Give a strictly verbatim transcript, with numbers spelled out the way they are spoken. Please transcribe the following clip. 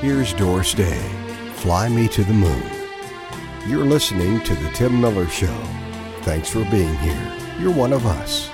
Here's Doris Day, Fly Me to the Moon. You're listening to The Tim Miller Show. Thanks for being here. You're one of us.